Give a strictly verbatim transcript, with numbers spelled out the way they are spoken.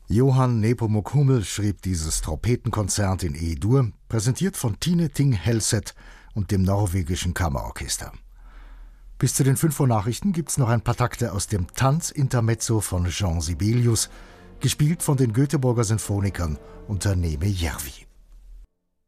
Johann Nepomuk Hummel schrieb dieses Trompetenkonzert in E-Dur, präsentiert von Tine Thing Helseth und dem norwegischen Kammerorchester. Bis zu den fünf Uhr Nachrichten gibt's noch ein paar Takte aus dem Tanz-Intermezzo von Jean Sibelius, gespielt von den Göteborger Sinfonikern unter Neeme Järvi.